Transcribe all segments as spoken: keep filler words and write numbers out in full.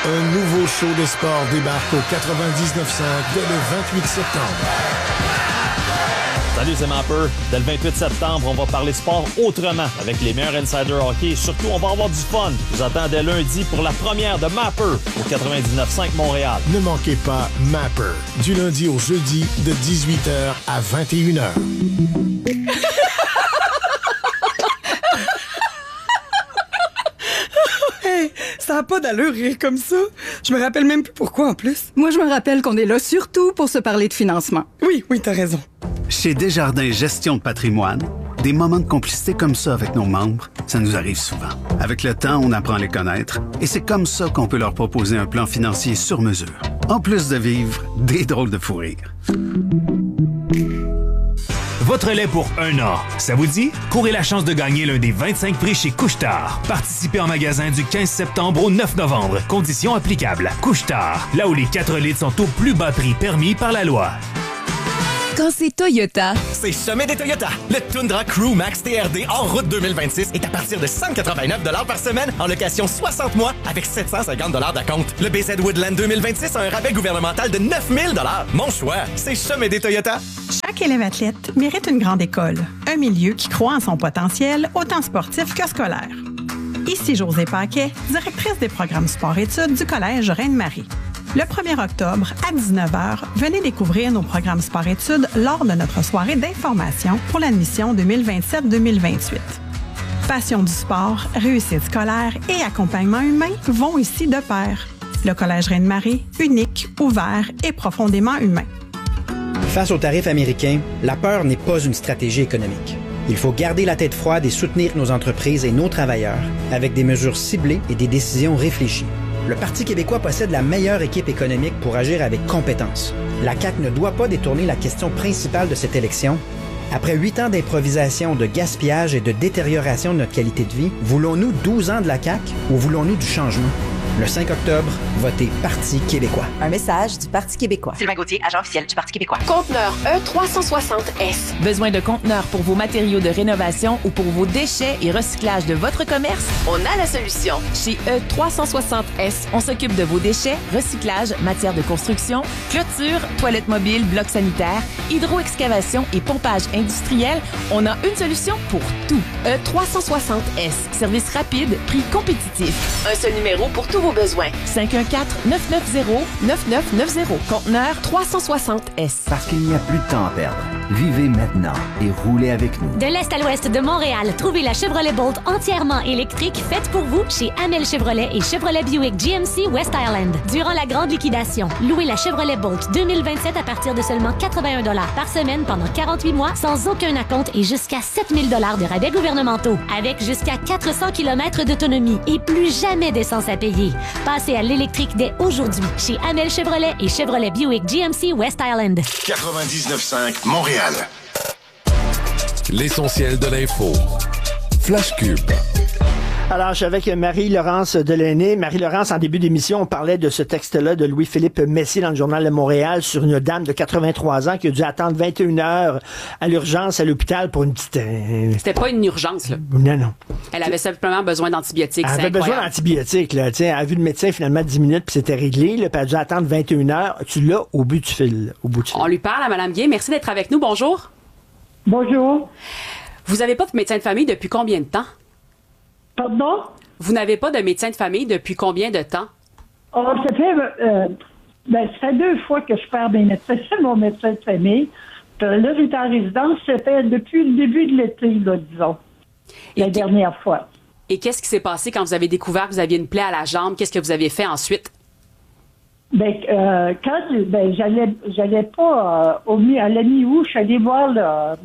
Un nouveau show de sport débarque au quatre-vingt-dix-neuf cinq dès le vingt-huit septembre. Salut, c'est Mapper. Dès le vingt-huit septembre, on va parler sport autrement avec les meilleurs insiders hockey et surtout, on va avoir du fun. Je vous attends dès lundi pour la première de Mapper au quatre-vingt-dix-neuf cinq Montréal. Ne manquez pas Mapper, du lundi au jeudi de dix-huit heures à vingt et une heures. Hey, ça n'a pas d'allure rire comme ça. Je me rappelle même plus pourquoi en plus. Moi, je me rappelle qu'on est là surtout pour se parler de financement. Oui, oui, t'as raison. Chez Desjardins Gestion de patrimoine, des moments de complicité comme ça avec nos membres, ça nous arrive souvent. Avec le temps, on apprend à les connaître et c'est comme ça qu'on peut leur proposer un plan financier sur mesure. En plus de vivre des drôles de fou rire. Votre lait pour un an. Ça vous dit? Courez la chance de gagner l'un des vingt-cinq prix chez Couche-Tard. Participez en magasin du quinze septembre au neuf novembre. Conditions applicables. Couche-Tard, là où les quatre litres sont au plus bas prix permis par la loi. Quand c'est Toyota, c'est Sommet des Toyota. Le Tundra Crew Max T R D en route deux mille vingt-six est à partir de cent quatre-vingt-neuf dollars par semaine en location soixante mois avec sept cent cinquante dollars d'acompte. Le B Z Woodland deux mille vingt-six a un rabais gouvernemental de neuf mille dollars. Mon choix, c'est Sommet des Toyota. Chaque élève athlète mérite une grande école, un milieu qui croit en son potentiel, autant sportif que scolaire. Ici Josée Paquet, directrice des programmes sport-études du Collège Reine-Marie. Le premier octobre, à dix-neuf heures, venez découvrir nos programmes sport-études lors de notre soirée d'information pour l'admission deux mille vingt-sept deux mille vingt-huit. Passion du sport, réussite scolaire et accompagnement humain vont ici de pair. Le Collège Reine-Marie, unique, ouvert et profondément humain. Face aux tarifs américains, la peur n'est pas une stratégie économique. Il faut garder la tête froide et soutenir nos entreprises et nos travailleurs avec des mesures ciblées et des décisions réfléchies. Le Parti québécois possède la meilleure équipe économique pour agir avec compétence. La C A Q ne doit pas détourner la question principale de cette élection. Après huit ans d'improvisation, de gaspillage et de détérioration de notre qualité de vie, voulons-nous douze ans de la C A Q ou voulons-nous du changement? Le cinq octobre, votez Parti québécois. Un message du Parti québécois. Sylvain Gauthier, agent officiel du Parti québécois. Conteneur E trois cent soixante S. Besoin de conteneurs pour vos matériaux de rénovation ou pour vos déchets et recyclage de votre commerce? On a la solution. Chez E trois cent soixante S, on s'occupe de vos déchets, recyclage, matière de construction, clôture, toilettes mobiles, blocs sanitaires, hydro-excavation et pompage industriel. On a une solution pour tout. E trois cent soixante S. Service rapide, prix compétitif. Un seul numéro pour tous vos besoins. cinq un quatre neuf neuf zéro neuf neuf neuf zéro. Conteneur trois cent soixante S. Parce qu'il n'y a plus de temps à perdre. Vivez maintenant et roulez avec nous. De l'Est à l'Ouest de Montréal, trouvez la Chevrolet Bolt entièrement électrique faite pour vous chez Amel Chevrolet et Chevrolet Buick G M C West Island. Durant la grande liquidation, louez la Chevrolet Bolt deux mille vingt-sept à partir de seulement quatre-vingt-un dollars par semaine pendant quarante-huit mois sans aucun acompte et jusqu'à sept mille dollars de rabais gouvernementaux. Avec jusqu'à quatre cents kilomètres d'autonomie et plus jamais d'essence à payer. Passez à l'électrique dès aujourd'hui chez Amel Chevrolet et Chevrolet Buick G M C West Island. quatre-vingt-dix-neuf cinq Montréal. L'essentiel de l'info. Flash Cube. Alors, je suis avec Marie-Laurence Delaunay. Marie-Laurence, en début d'émission, on parlait de ce texte-là de Louis-Philippe Messier dans le Journal de Montréal sur une dame de quatre-vingt-trois ans qui a dû attendre vingt et une heures à l'urgence à l'hôpital pour une petite... Euh... C'était pas une urgence, là. Non, non. Elle avait simplement besoin d'antibiotiques. Elle avait besoin d'antibiotiques, là. T'sais, elle a vu le médecin finalement dix minutes, puis c'était réglé, là, puis elle a dû attendre vingt et une heures. Tu l'as au bout du fil. Au bout du fil. On lui parle à Mme Gay. Merci d'être avec nous. Bonjour. Bonjour. Vous n'avez pas de médecin de famille depuis combien de temps? Pardon? Vous n'avez pas de médecin de famille depuis combien de temps? Oh, ça fait, euh, ben, ça fait deux fois que je perds mes médecins. C'est mon médecin de famille. Puis là, j'étais en résidence. C'était depuis le début de l'été, là, disons. Et la dernière fois. Et qu'est-ce qui s'est passé quand vous avez découvert que vous aviez une plaie à la jambe? Qu'est-ce que vous avez fait ensuite? Ben, euh, quand ben, j'allais, j'allais pas euh, au, à la mi-août, je suis allée voir le...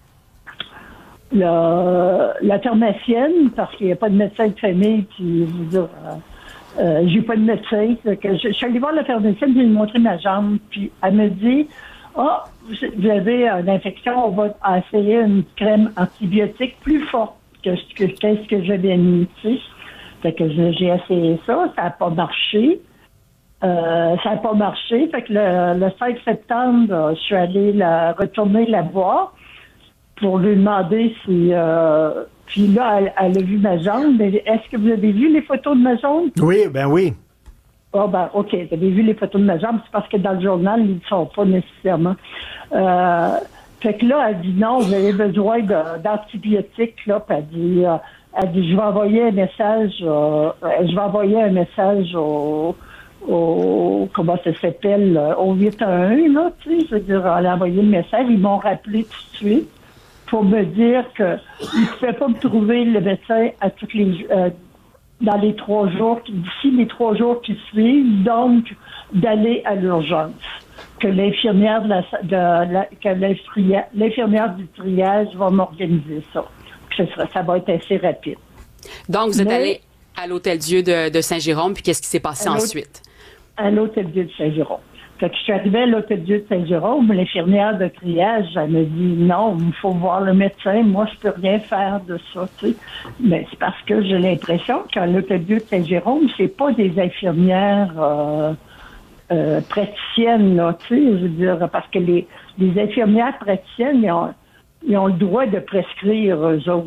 La, la pharmacienne, parce qu'il n'y a pas de médecin de famille, puis je veux dire, euh, euh, j'ai pas de médecin. Que je, je suis allée voir la pharmacienne, puis elle m'a montré ma jambe, puis elle me dit ah, oh, vous avez une infection, on va essayer une crème antibiotique plus forte que ce que, qu'est-ce que j'avais mis, tu sais. Fait que j'ai essayé ça, ça n'a pas marché. Euh, ça n'a pas marché. Fait que le, le cinq septembre, je suis allée la, retourner la voir pour lui demander si... Euh, puis là, elle, elle a vu ma jambe. Mais est-ce que vous avez vu les photos de ma jambe? Oui, ben oui. Ah, ben, OK, vous avez vu les photos de ma jambe, c'est parce que dans le journal, ils ne sont pas nécessairement. Euh, fait que là, elle dit non, vous avez besoin de, d'antibiotiques, là, puis elle dit, euh, elle dit, je vais envoyer un message, euh, je vais envoyer un message au, au comment ça s'appelle, au huit un un, là, tu sais, je veux dire, elle a envoyé le message, ils m'ont rappelé tout de suite pour me dire que ils ne pouvaient pas me trouver le médecin à toutes les, euh, dans les trois jours, d'ici les trois jours qui suivent, donc d'aller à l'urgence. Que l'infirmière de la, de la que l'infirmière, l'infirmière du triage va m'organiser ça. Que ça, ça va être assez rapide. Donc, vous êtes Mais, allé à l'Hôtel Dieu de, de Saint-Jérôme, puis qu'est-ce qui s'est passé à ensuite? À l'Hôtel Dieu de Saint-Jérôme. Fait que je suis arrivée à l'Hôtel Dieu de Saint-Jérôme, l'infirmière de triage, elle me dit non, il faut voir le médecin, moi je peux rien faire de ça, tu sais. Mais c'est parce que j'ai l'impression qu'à l'Hôtel Dieu de Saint-Jérôme, c'est pas des infirmières euh, euh, praticiennes, là, tu sais, je veux dire, parce que les, les infirmières praticiennes, ils ont, ils ont le droit de prescrire eux autres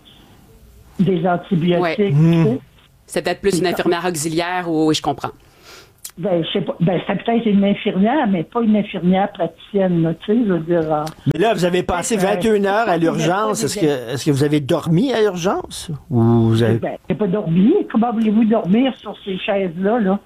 des antibiotiques, Ouais. tu sais. C'est peut-être plus une infirmière auxiliaire, ou oui, je comprends. Ben, je sais pas. Ben, c'est peut-être une infirmière, mais pas une infirmière praticienne, là, tu sais, je veux dire. euh, Mais là, vous avez passé vingt et une heures à l'urgence. Est-ce que, est-ce que vous avez dormi à l'urgence? Ou vous avez... Ben, j'ai pas dormi. Comment voulez-vous dormir sur ces chaises-là, là?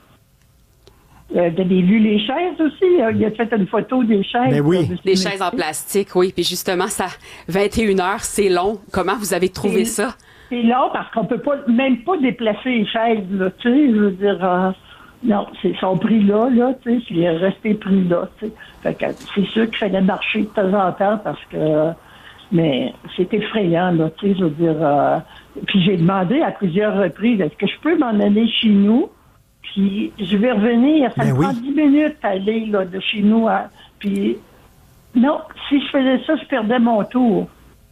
Euh, vous avez vu les chaises aussi? Euh, Il a fait une photo des chaises. Mais oui. là, de Des ces chaises en médecins. plastique, oui. Puis justement, ça, vingt et une heures, c'est long. Comment vous avez trouvé C'est- ça? C'est long parce qu'on peut pas, même pas déplacer les chaises, là, tu sais, je veux dire, euh, non, c'est, ils sont pris là, là, tu sais, puis il est resté pris là, tu sais. Fait que c'est sûr qu'il fallait marcher de temps en temps parce que, mais c'est effrayant, là, tu sais, je veux dire, euh, puis j'ai demandé à plusieurs reprises, est-ce que je peux m'en aller chez nous? Puis je vais revenir, ça Ben me oui. prend dix minutes à aller, là, de chez nous à, puis non, si je faisais ça, je perdais mon tour.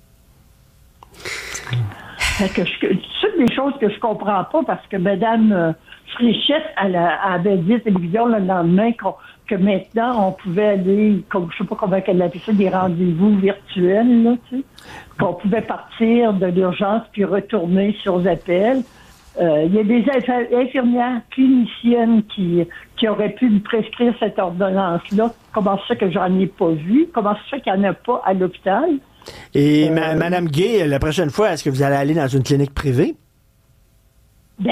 Fait que je, toutes des choses que je comprends pas parce que Mme euh, Fréchette, elle, a- elle avait dit à la télévision le lendemain qu'on- que maintenant on pouvait aller, comme je sais pas comment elle appelle ça, des rendez-vous virtuels, là, tu sais, qu'on pouvait partir de l'urgence puis retourner sur appel. Euh, Il y a des inf- infirmières cliniciennes qui, qui auraient pu me prescrire cette ordonnance-là. Comment ça que j'en ai pas vu? Comment ça qu'il n'y en a pas à l'hôpital? Et ma- Madame Gay, la prochaine fois, est-ce que vous allez aller dans une clinique privée? Ben,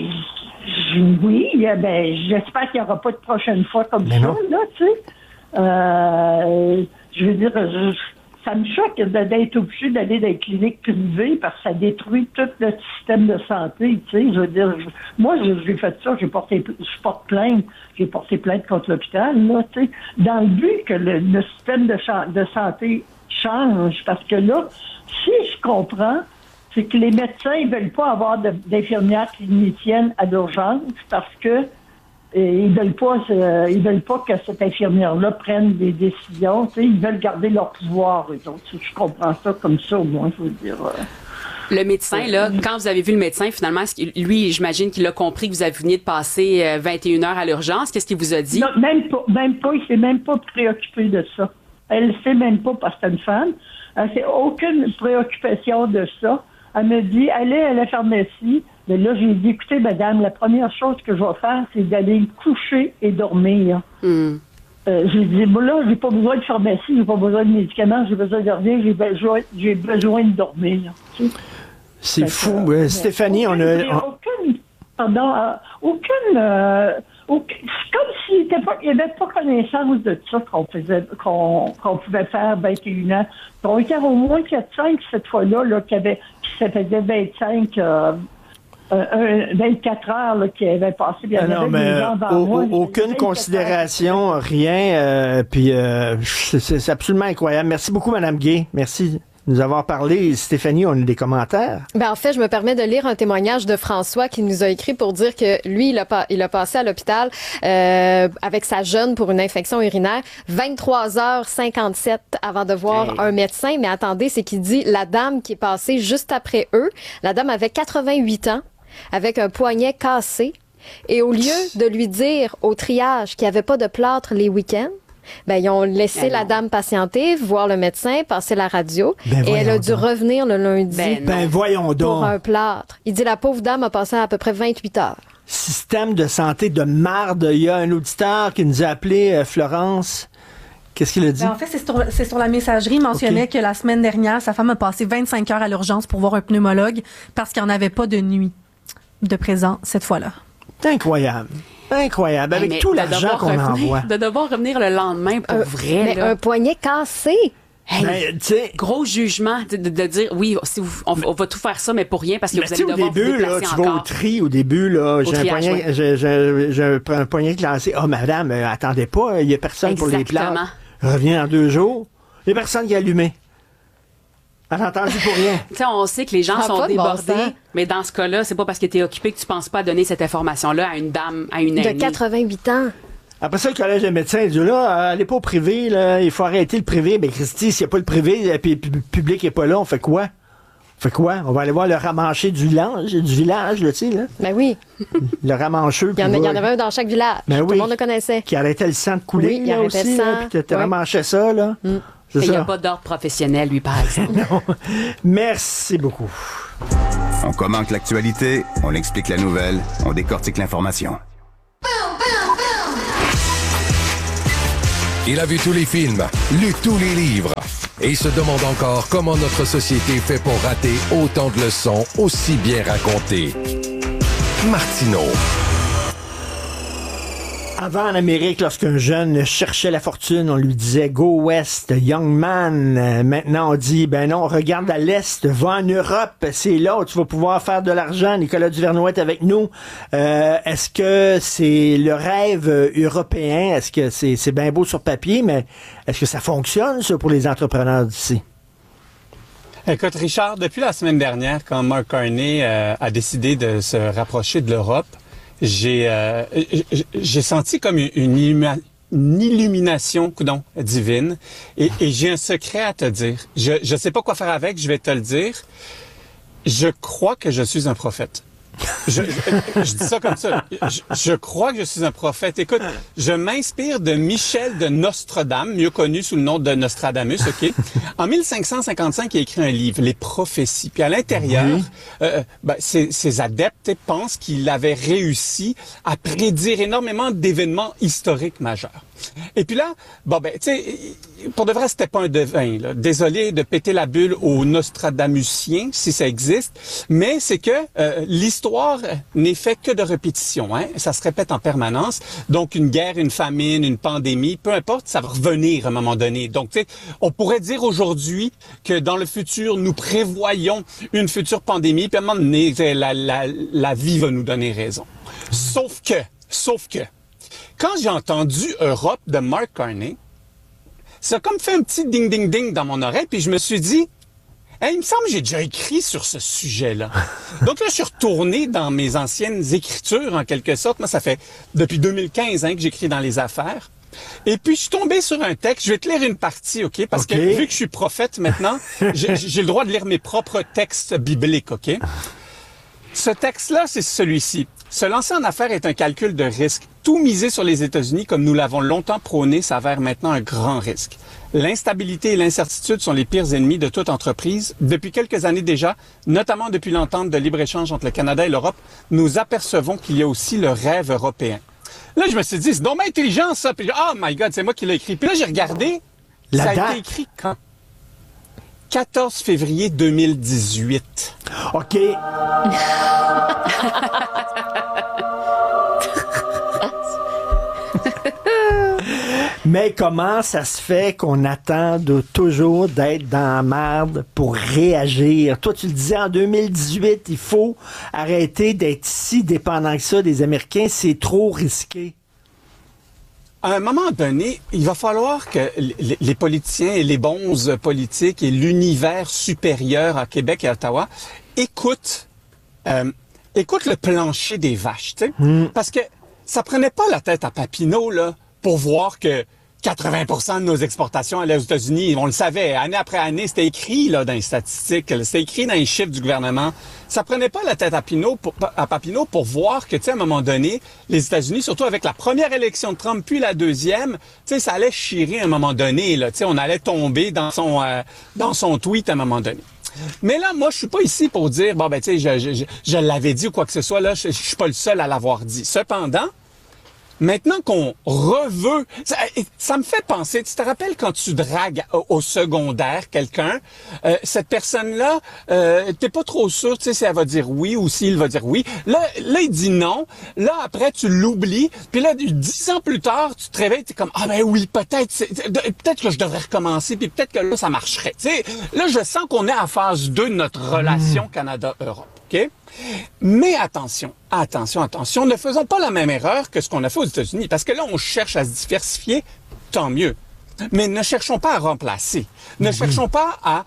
j- oui, euh, ben, j'espère qu'il n'y aura pas de prochaine fois comme Mais ça, non. là, tu sais. Euh, je veux dire, je- ça me choque de- d'être obligé d'aller dans les cliniques privées parce que ça détruit tout notre système de santé, tu sais. Je veux dire, je- moi, je- j'ai fait ça, j'ai porté, je porte plainte, j'ai porté plainte contre l'hôpital, là, tu sais, dans le but que le, le système de, cha- de santé change, parce que là, si je comprends, c'est que les médecins ne veulent pas avoir de- d'infirmières cliniciennes à l'urgence parce que euh, ils veulent pas euh, ils veulent pas que cette infirmière-là prenne des décisions. Tu sais, ils veulent garder leur pouvoir, eux autres. Je comprends ça comme ça, au moins, je veux dire. euh. Le médecin, là, quand vous avez vu le médecin, finalement, est-ce qu'il- lui, j'imagine qu'il a compris que vous veniez de passer euh, vingt et une heures à l'urgence. Qu'est-ce qu'il vous a dit? Non, même pas, même pas, il s'est même pas préoccupé de ça. Elle ne sait même pas parce que c'est une femme. Elle n'a aucune préoccupation de ça. Elle me dit, allez à la pharmacie. Mais là, j'ai dit, écoutez, madame, la première chose que je vais faire, c'est d'aller me coucher et dormir. Hmm. Euh, j'ai dit, bon là, j'ai pas besoin de pharmacie, j'ai pas besoin de médicaments, j'ai besoin de rien, j'ai besoin, j'ai besoin de dormir. Tu sais. C'est Fait fou. que, Euh, mais Stéphanie, on aucune, a... on- Aucune, pardon, euh, aucune, euh, aucune- c'est comme s'il n'y avait pas connaissance de ça qu'on faisait, qu'on, qu'on pouvait faire vingt et une ans. Donc, il y avait au moins quatre cinq cette fois-là, là, qui avait, qui se faisait vingt-cinq, euh, euh, un- vingt-quatre heures, là, qui avait passé, puis il y en Ah non, avait mais des gens devant au- moi, au- il y avait aucune vingt-quatre considération, rien. euh, puis euh, c'est c'est absolument incroyable. Merci beaucoup, Madame Gay. Merci de nous avoir parlé. Stéphanie, on a des commentaires. Ben, en fait, je me permets de lire un témoignage de François qui nous a écrit pour dire que lui, il a, pas, il a passé à l'hôpital euh, avec sa jeune pour une infection urinaire vingt-trois heures cinquante-sept avant de voir Hey. un médecin. Mais attendez, c'est qu'il dit la dame qui est passée juste après eux, la dame avait quatre-vingt-huit ans, avec un poignet cassé. Et au lieu de lui dire au triage qu'il n'y avait pas de plâtre les week-ends, ben, ils ont laissé Ben la non. dame patienter, voir le médecin, passer la radio. Ben et elle a voyons dû donc. revenir le lundi Ben, voyons pour donc. un plâtre. Il dit la pauvre dame a passé à peu près vingt-huit heures. système de santé de marde. Il y a un auditeur qui nous a appelé, euh, Florence. Qu'est-ce qu'il a dit? Ben, en fait, c'est sur, c'est sur la messagerie. Il mentionnait okay. que la semaine dernière, sa femme a passé vingt-cinq heures à l'urgence pour voir un pneumologue parce qu'il n'y en avait pas de nuit de présent cette fois-là. C'est incroyable. Incroyable. Avec mais tout l'argent qu'on revenir, envoie. De devoir revenir le lendemain pour euh, vrai. Mais là. un poignet cassé. Hey, ben, t'sais, gros jugement de, de, de dire oui, si vous, on, on va tout faire ça, mais pour rien parce que vous allez devoir début, vous déplacer là, encore. Tu vas au tri au début, là, j'ai, triage, un poignet, ouais. j'ai, j'ai, j'ai un poignet classé. Oh, madame, euh, attendez pas, il n'y a personne Exactement. pour les plats. Reviens dans deux jours. Il n'y a personne qui a allumé. Elle a entendu pour rien. Tu sais, on sait que les gens sont débordés, bon mais dans ce cas-là, c'est pas parce que tu es occupé que tu penses pas à donner cette information-là à une dame, à une aînée. De quatre-vingt-huit ans. Après ça, le collège des médecins dit là, allez pas au privé, là, il faut arrêter le privé. Mais Christy, s'il n'y a pas le privé, puis le public n'est pas là, on fait quoi? On fait quoi? On va aller voir le ramanché du village, du village, là, tu sais, là. Ben oui. Le ramancheux. Il y, en, il y en avait un dans chaque village. Ben oui. Tout le monde le connaissait. Qui arrêtait le sang de couler, oui, là, il aussi, le sang. Là, puis tu oui. ramanchais ça, là. Mm. Il n'y a pas d'ordre professionnel, lui, par exemple. Non. Merci beaucoup. On commente l'actualité, on explique la nouvelle, on décortique l'information. Il a vu tous les films, lu tous les livres et il se demande encore comment notre société fait pour rater autant de leçons aussi bien racontées. Martineau. Avant, en Amérique, lorsqu'un jeune cherchait la fortune, on lui disait « Go West, young man ». Euh, maintenant, on dit « Ben non, regarde à l'Est, va en Europe, c'est là où tu vas pouvoir faire de l'argent. » Nicolas Duvernois est avec nous. Euh, est-ce que c'est le rêve européen? Est-ce que c'est, c'est bien beau sur papier, mais est-ce que ça fonctionne, ça, pour les entrepreneurs d'ici? Écoute, Richard, depuis la semaine dernière, quand Mark Carney euh, a décidé de se rapprocher de l'Europe, J'ai euh, j'ai senti comme une, une, illuma, une illumination, coudonc, divine. Et, et j'ai un secret à te dire. Je je sais pas quoi faire avec, je vais te le dire. Je crois que je suis un prophète. Je, je, je dis ça comme ça. Je, je crois que je suis un prophète. Écoute, je m'inspire de Michel de Nostradame, mieux connu sous le nom de Nostradamus, OK? En mille cinq cent cinquante-cinq, il a écrit un livre, Les prophéties. Puis à l'intérieur, oui. euh, ben, ses, ses adeptes pensent qu'il avait réussi à prédire énormément d'événements historiques majeurs. Et puis là, bon ben, tu sais, pour de vrai, c'était pas un devin, là. Désolé de péter la bulle aux Nostradamusiens, si ça existe, mais c'est que euh, l'histoire n'est faite que de répétitions, hein. Ça se répète en permanence. Donc, une guerre, une famine, une pandémie, peu importe, ça va revenir à un moment donné. Donc, tu sais, on pourrait dire aujourd'hui que dans le futur, nous prévoyons une future pandémie, puis à un moment donné, la, la, la vie va nous donner raison. Sauf que, sauf que, quand j'ai entendu Europe de Mark Carney, ça a comme fait un petit ding-ding-ding dans mon oreille, puis je me suis dit, hey, il me semble que j'ai déjà écrit sur ce sujet-là. Donc là, je suis retourné dans mes anciennes écritures, en quelque sorte. Moi, ça fait depuis deux mille quinze hein, que j'écris dans les affaires. Et puis, je suis tombé sur un texte. Je vais te lire une partie, OK? Parce okay. que vu que je suis prophète maintenant, j'ai, j'ai le droit de lire mes propres textes bibliques, OK? Ce texte-là, c'est celui-ci. Se lancer en affaires est un calcul de risque. Tout miser sur les États-Unis, comme nous l'avons longtemps prôné, s'avère maintenant un grand risque. L'instabilité et l'incertitude sont les pires ennemis de toute entreprise. Depuis quelques années déjà, notamment depuis l'entente de libre-échange entre le Canada et l'Europe, nous apercevons qu'il y a aussi le rêve européen. Là, je me suis dit, c'est donc intelligent, ça. Puis, oh my God, c'est moi qui l'ai écrit. Puis là, j'ai regardé. La ça date. a été écrit quand? quatorze février deux mille dix-huit. OK. Mais comment ça se fait qu'on attend de toujours d'être dans la merde pour réagir? Toi, tu le disais en deux mille dix-huit, il faut arrêter d'être si dépendant que ça des Américains, c'est trop risqué. À un moment donné, il va falloir que les politiciens et les bons politiques et l'univers supérieur à Québec et à Ottawa écoutent, euh, écoutent le plancher des vaches, tu sais, mm. Parce que ça prenait pas la tête à Papineau là pour voir que quatre-vingts pour cent de nos exportations allaient aux États-Unis. On le savait, année après année, c'était écrit là dans les statistiques, c'était écrit dans les chiffres du gouvernement. Ça prenait pas la tête à Papineau pour, à Papineau pour voir que, tu sais, à un moment donné, les États-Unis, surtout avec la première élection de Trump, puis la deuxième, tu sais, ça allait chirer à un moment donné, là. Tu sais, on allait tomber dans son, euh, dans son tweet à un moment donné. Mais là, moi, je suis pas ici pour dire, bon, ben, tu sais, je, je, je l'avais dit ou quoi que ce soit, là, je, je suis pas le seul à l'avoir dit. Cependant, maintenant qu'on reveut, ça, ça me fait penser, tu te rappelles quand tu dragues au, au secondaire quelqu'un, euh, cette personne-là, euh, t'es pas trop sûr, tu sais, si elle va dire oui ou s'il va dire oui. Là, là, il dit non. Là, après, tu l'oublies. Puis là, dix ans plus tard, tu te réveilles, t'es comme, ah ben oui, peut-être, c'est, peut-être que je devrais recommencer, puis peut-être que là, ça marcherait. Tu sais, là, je sens qu'on est à phase deux de notre relation mmh. Canada-Europe. OK? Mais attention, attention, attention, ne faisons pas la même erreur que ce qu'on a fait aux États-Unis, parce que là, on cherche à se diversifier, tant mieux. Mais ne cherchons pas à remplacer. Ne mmh. cherchons pas à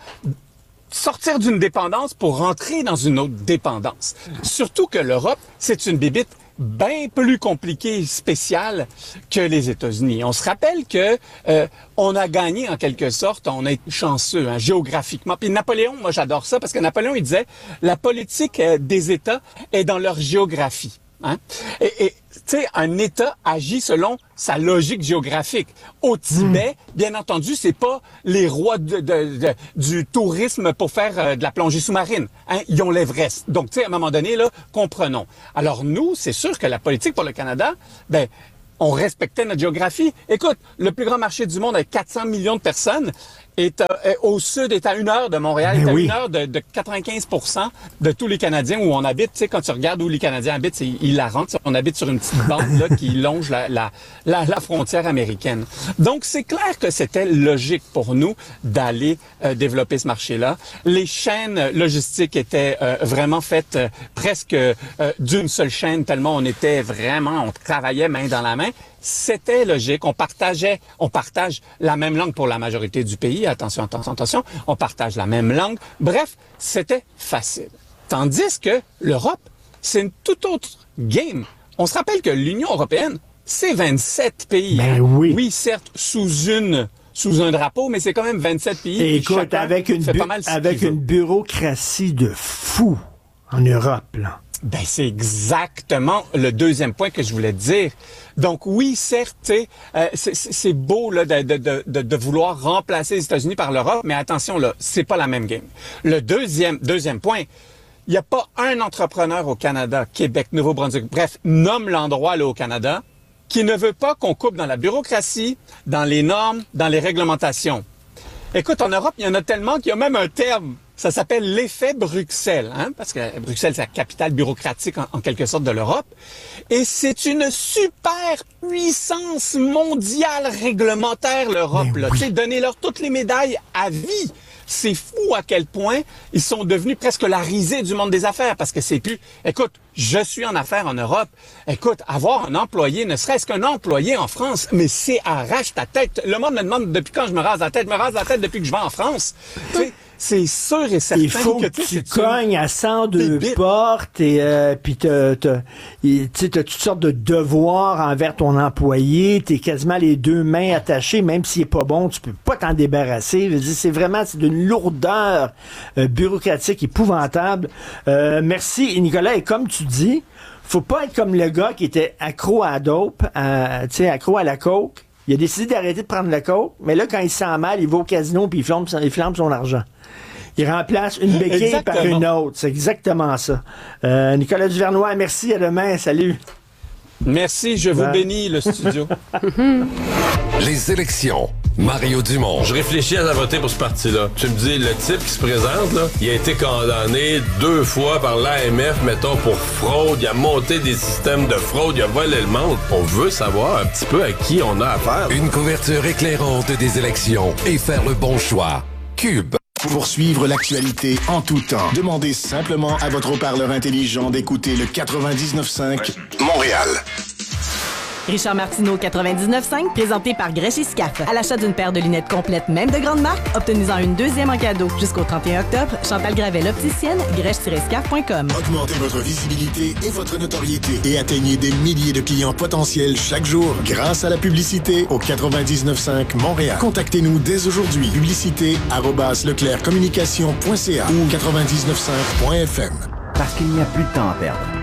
sortir d'une dépendance pour rentrer dans une autre dépendance. Surtout que l'Europe, c'est une bébite bien plus compliquée et spéciale que les États-Unis. On se rappelle que euh, on a gagné en quelque sorte, on a été chanceux hein, géographiquement. Puis Napoléon, moi j'adore ça parce que Napoléon il disait la politique euh, des États est dans leur géographie. Hein? Et, et tu sais, un État agit selon sa logique géographique. Au Tibet, mmh. bien entendu, c'est pas les rois de, de, de, du tourisme pour faire euh, de la plongée sous-marine. Hein? Ils ont l'Everest. Donc, tu sais, à un moment donné, là, comprenons. Alors, nous, c'est sûr que la politique pour le Canada, ben, on respectait notre géographie. Écoute, le plus grand marché du monde avec quatre cents millions de personnes est, euh, est au sud, est à une heure de Montréal, Mais est à oui. une heure de, de quatre-vingt-quinze pour cent de tous les Canadiens où on habite. Tu sais, quand tu regardes où les Canadiens habitent, c'est hilarant. On habite sur une petite bande là, qui longe la, la, la, la frontière américaine. Donc, c'est clair que c'était logique pour nous d'aller euh, développer ce marché-là. Les chaînes logistiques étaient euh, vraiment faites euh, presque euh, d'une seule chaîne, tellement on était vraiment, on travaillait main dans la main. C'était logique. On partageait, on partage la même langue pour la majorité du pays. Attention, attention, attention. On partage la même langue. Bref, c'était facile. Tandis que l'Europe, c'est une toute autre game. On se rappelle que l'Union européenne, c'est vingt-sept pays. Ben oui. Oui, certes, sous une, sous un drapeau, mais c'est quand même vingt-sept pays. Et écoute, avec une, bu- avec une bureaucratie de fou en Europe, là. Ben, c'est exactement le deuxième point que je voulais dire. Donc oui, certes, euh, c'est, c'est beau là, de, de, de, de vouloir remplacer les États-Unis par l'Europe, mais attention, là, c'est pas la même game. Le deuxième, deuxième point, il n'y a pas un entrepreneur au Canada, Québec, Nouveau-Brunswick, bref, nomme l'endroit là au Canada, qui ne veut pas qu'on coupe dans la bureaucratie, dans les normes, dans les réglementations. Écoute, en Europe, il y en a tellement qu'il y a même un terme. Ça s'appelle l'effet Bruxelles, hein, parce que Bruxelles, c'est la capitale bureaucratique en, en quelque sorte de l'Europe. Et c'est une super puissance mondiale réglementaire, l'Europe. Là. Oui. Tu sais, donnez-leur toutes les médailles à vie. C'est fou à quel point ils sont devenus presque la risée du monde des affaires, parce que c'est plus... Écoute, je suis en affaires en Europe. Écoute, avoir un employé, ne serait-ce qu'un employé en France, mais c'est arrache ta tête. Le monde me demande depuis quand je me rase la tête. Je me rase la tête depuis que je vais en France. Tu sais, c'est sûr et certain il faut que, que tu cognes à cent deux portes et euh, puis t'as, t'as, tu sais, t'as toutes sortes de devoirs envers ton employé. T'es quasiment les deux mains attachées, même s'il est pas bon, tu peux pas t'en débarrasser. Je veux dire, c'est vraiment c'est d'une lourdeur euh, bureaucratique épouvantable. Euh, merci Nicolas. Et comme tu dis, faut pas être comme le gars qui était accro à la dope, à, tu sais, accro à la coke. Il a décidé d'arrêter de prendre la coke, mais là, quand il se sent mal, il va au casino puis il flambe, il flambe son argent. Il remplace une béquille exactement. Par une autre. C'est exactement ça. Euh, Nicolas Duvernois, merci. À demain. Salut. Merci. Je vous ouais. bénis, le studio. Les élections. Mario Dumont. Je réfléchis à voter pour ce parti-là. Tu me dis, le type qui se présente, là, il a été condamné deux fois par l'A M F, mettons, pour fraude. Il a monté des systèmes de fraude. Il a volé le monde. On veut savoir un petit peu à qui on a affaire. Une couverture éclairante des élections et faire le bon choix. Cube. Pour suivre l'actualité en tout temps, demandez simplement à votre haut-parleur intelligent d'écouter le quatre-vingt-dix-neuf cinq Montréal. Richard Martineau, quatre-vingt-dix-neuf cinq, présenté par Grèche et Scaf. À l'achat d'une paire de lunettes complètes, même de grande marque, obtenez-en une deuxième en cadeau. Jusqu'au trente et un octobre, Chantal Gravel, opticienne, grèche tiret scaf point com. Augmentez votre visibilité et votre notoriété et atteignez des milliers de clients potentiels chaque jour grâce à la publicité au quatre-vingt-dix-neuf cinq Montréal. Contactez-nous dès aujourd'hui. Publicité arobase leclercommunication point c a ou quatre-vingt-dix-neuf cinq point f m. Parce qu'il n'y a plus de temps à perdre.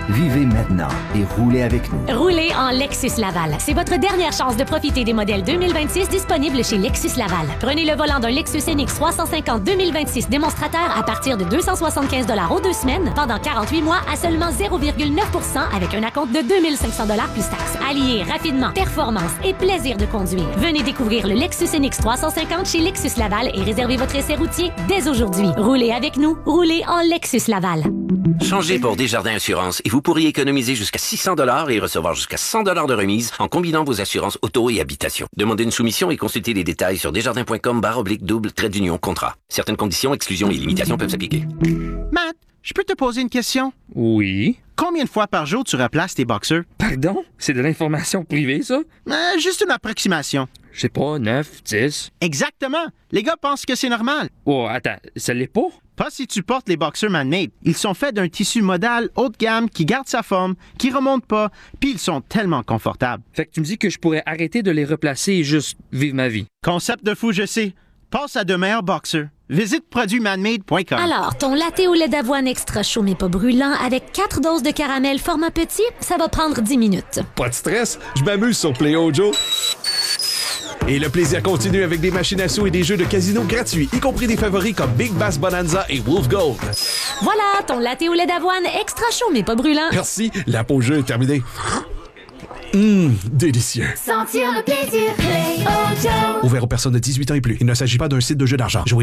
Vivez maintenant et roulez avec nous. Roulez en Lexus Laval. C'est votre dernière chance de profiter des modèles deux mille vingt-six disponibles chez Lexus Laval. Prenez le volant d'un Lexus N X trois cent cinquante deux mille vingt-six démonstrateur à partir de deux cent soixante-quinze dollars aux deux semaines pendant quarante-huit mois à seulement zéro virgule neuf pour cent avec un acompte de deux mille cinq cents dollars plus taxes. Alliez rapidement performance et plaisir de conduire. Venez découvrir le Lexus N X trois cent cinquante chez Lexus Laval et réservez votre essai routier dès aujourd'hui. Roulez avec nous, roulez en Lexus Laval. Changez pour Desjardins Assurance et vous pourriez économiser jusqu'à six cents dollars et recevoir jusqu'à cent dollars de remise en combinant vos assurances auto et habitation. Demandez une soumission et consultez les détails sur desjardins.com barre oblique double trait d'union contrat. Certaines conditions, exclusions et limitations peuvent s'appliquer. Matt, je peux te poser une question? Oui. Combien de fois par jour tu replaces tes boxeurs? Pardon? C'est de l'information privée, ça? Euh, juste une approximation. Je sais pas, neuf, dix. Exactement. Les gars pensent que c'est normal. Oh, attends, ça l'est pas? Pas si tu portes les boxers man-made. Ils sont faits d'un tissu modal haut de gamme qui garde sa forme, qui remonte pas, puis ils sont tellement confortables. Fait que tu me dis que je pourrais arrêter de les replacer et juste vivre ma vie. Concept de fou, je sais. Passe à de meilleurs boxers. Visite produits manmade point com. Alors, ton latte au lait d'avoine extra chaud mais pas brûlant avec quatre doses de caramel format petit, ça va prendre dix minutes. Pas de stress, je m'amuse sur PlayOjo. Et le plaisir continue avec des machines à sous et des jeux de casino gratuits, y compris des favoris comme Big Bass Bonanza et Wolf Gold. Voilà, ton latte au lait d'avoine extra chaud mais pas brûlant. Merci, la pause jeu est terminée. Hum, délicieux. Sentir le plaisir, PlayOjo. Ouvert aux personnes de dix-huit ans et plus. Il ne s'agit pas d'un site de jeu d'argent. Jouer